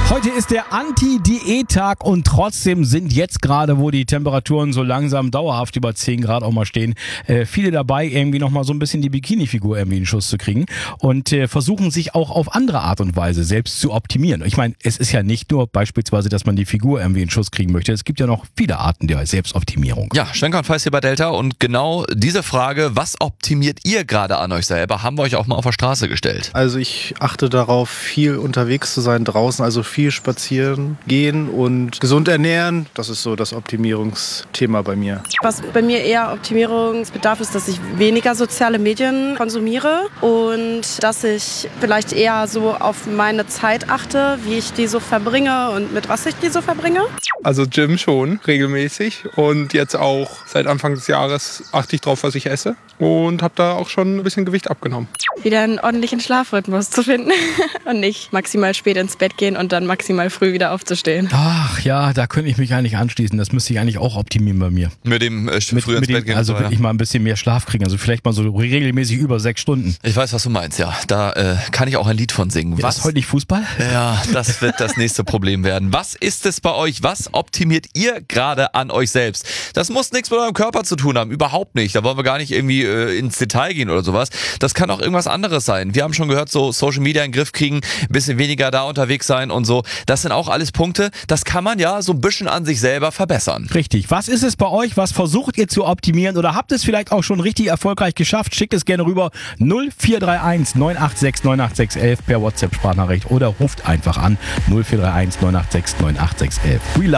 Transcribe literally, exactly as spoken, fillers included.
Heute ist der Anti-Diät-Tag und trotzdem sind jetzt gerade, wo die Temperaturen so langsam dauerhaft über zehn Grad auch mal stehen, äh, viele dabei, irgendwie nochmal so ein bisschen die Bikini-Figur irgendwie in den Schuss zu kriegen und äh, versuchen sich auch auf andere Art und Weise selbst zu optimieren. Ich meine, es ist ja nicht nur beispielsweise, dass man die Figur irgendwie in den Schuss kriegen möchte. Es gibt ja noch viele Arten der Selbstoptimierung. Ja, Schwenker und Feiß hier bei Delta und genau diese Frage, was optimiert ihr gerade an euch selber, haben wir euch auch mal auf der Straße gestellt. Also ich achte darauf, viel unterwegs zu sein draußen, also viel spazieren gehen und gesund ernähren. Das ist so das Optimierungsthema bei mir. Was bei mir eher Optimierungsbedarf ist, dass ich weniger soziale Medien konsumiere und dass ich vielleicht eher so auf meine Zeit achte, wie ich die so verbringe und mit was ich die so verbringe. Also Gym schon, regelmäßig. Und jetzt auch seit Anfang des Jahres achte ich drauf, was ich esse. Und habe da auch schon ein bisschen Gewicht abgenommen. Wieder einen ordentlichen Schlafrhythmus zu finden und nicht maximal spät ins Bett gehen und dann maximal früh wieder aufzustehen. Ach ja, da könnte ich mich eigentlich anschließen. Das müsste ich eigentlich auch optimieren bei mir. Mit dem äh, früh Mit, ins mit Bett dem, gehen. also so, ja. wirklich mal ein bisschen mehr Schlaf kriegen. Also vielleicht mal so regelmäßig über sechs Stunden. Ich weiß, was du meinst, ja. Da äh, kann ich auch ein Lied von singen. Ja, Was? ist heute nicht Fußball? Ja, das wird das nächste Problem werden. Was ist es bei euch? Was optimiert ihr gerade an euch selbst? Das muss nichts mit eurem Körper zu tun haben, überhaupt nicht. Da wollen wir gar nicht irgendwie äh, ins Detail gehen oder sowas. Das kann auch irgendwas anderes sein. Wir haben schon gehört, so Social Media in den Griff kriegen, ein bisschen weniger da unterwegs sein und so. Das sind auch alles Punkte, das kann man ja so ein bisschen an sich selber verbessern. Richtig. Was ist es bei euch? Was versucht ihr zu optimieren oder habt es vielleicht auch schon richtig erfolgreich geschafft? Schickt es gerne rüber null vier drei eins neun acht sechs neun acht sechs eins per WhatsApp-Sprachnachricht oder ruft einfach an null vier drei eins neun acht sechs neun acht sechs eins.